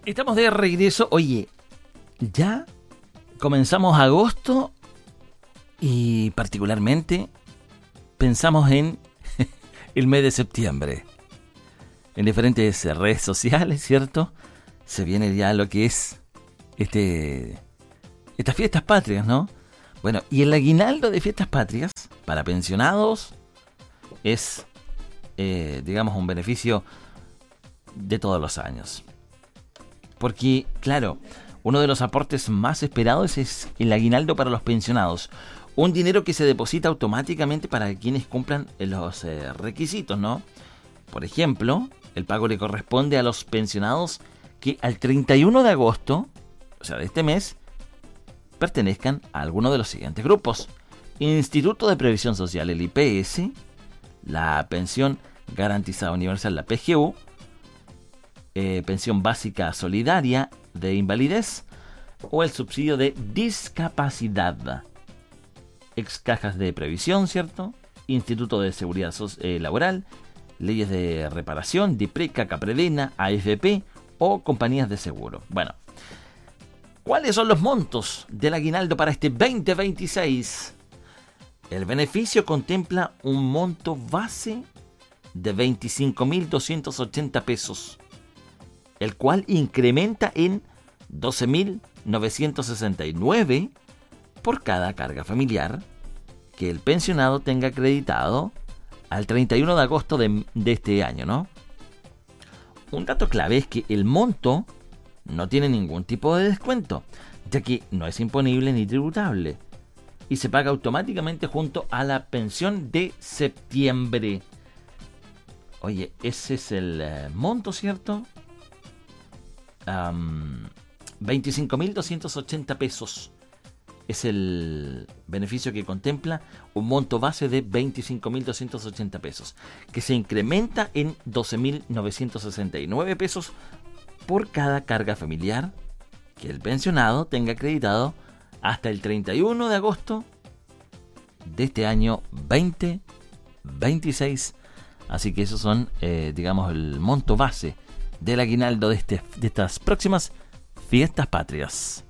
Estamos de regreso. Oye, ya comenzamos agosto y particularmente pensamos en el mes de septiembre. En diferentes redes sociales, ¿cierto? Se viene ya lo que es estas fiestas patrias, ¿no? Bueno, y el aguinaldo de fiestas patrias para pensionados es, digamos, un beneficio de todos los años. Porque, claro, uno de los aportes más esperados es el aguinaldo para los pensionados. Un dinero que se deposita automáticamente para quienes cumplan los requisitos, ¿no? Por ejemplo, el pago le corresponde a los pensionados que al 31 de agosto, o sea, de este mes, pertenezcan a alguno de los siguientes grupos: Instituto de Previsión Social, el IPS, la Pensión Garantizada Universal, la PGU, Pensión Básica Solidaria de Invalidez o el subsidio de discapacidad. Ex cajas de previsión, ¿cierto? Instituto de Seguridad Laboral, leyes de reparación, DIPRECA, CAPREDENA, AFP o compañías de seguro. Bueno, ¿cuáles son los montos del aguinaldo para este 2026? El beneficio contempla un monto base de 25.280 pesos, el cual incrementa en 12.969 por cada carga familiar que el pensionado tenga acreditado al 31 de agosto de este año, ¿no? Un dato clave es que el monto no tiene ningún tipo de descuento, ya que no es imponible ni tributable y se paga automáticamente junto a la pensión de septiembre. Oye, ese es el monto, ¿cierto? 25.280 pesos es el beneficio que contempla un monto base de 25.280 pesos, que se incrementa en 12.969 pesos por cada carga familiar que el pensionado tenga acreditado hasta el 31 de agosto de este año 2026. Así que esos son, digamos, el monto base del aguinaldo de estas próximas fiestas patrias.